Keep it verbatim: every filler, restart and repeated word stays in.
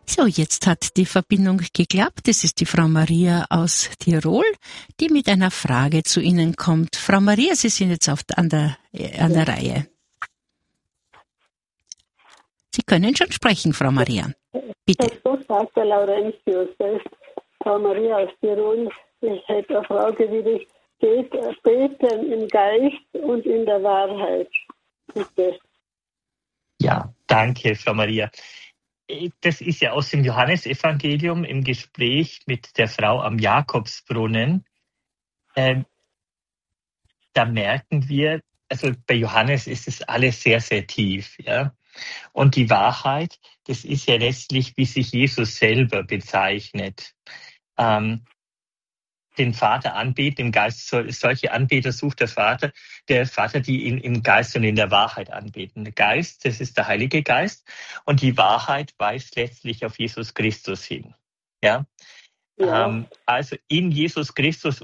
So, jetzt hat die Verbindung geklappt. Das ist die Frau Maria aus Tirol, die mit einer Frage zu Ihnen kommt. Frau Maria, Sie sind jetzt auf, an, der, an der Reihe. Sie können schon sprechen, Frau Maria. Bitte. Das sagt der Laurentius, das ist Frau Maria aus Tirol. Ich hätte eine Frage, wie das geht, beten im Geist und in der Wahrheit. Bitte. Ja, danke, Frau Maria. Das ist ja aus dem Johannesevangelium im Gespräch mit der Frau am Jakobsbrunnen. Ähm, da merken wir, also bei Johannes ist es alles sehr, sehr tief, ja. Und die Wahrheit, das ist ja letztlich, wie sich Jesus selber bezeichnet. Ähm, den Vater anbeten im Geist, solche Anbeter sucht der Vater, der Vater, die ihn im Geist und in der Wahrheit anbeten. Der Geist, das ist der Heilige Geist, und die Wahrheit weist letztlich auf Jesus Christus hin. Ja, Ja. Ähm, also in Jesus Christus